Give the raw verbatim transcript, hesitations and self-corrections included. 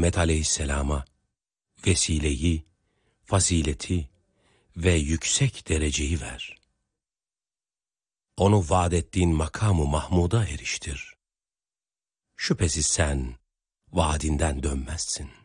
Muhammed Aleyhisselam'a vesileyi, fazileti ve yüksek dereceyi ver. Onu vaad ettiğin makamı Mahmud'a eriştir. Şüphesiz sen vaadinden dönmezsin.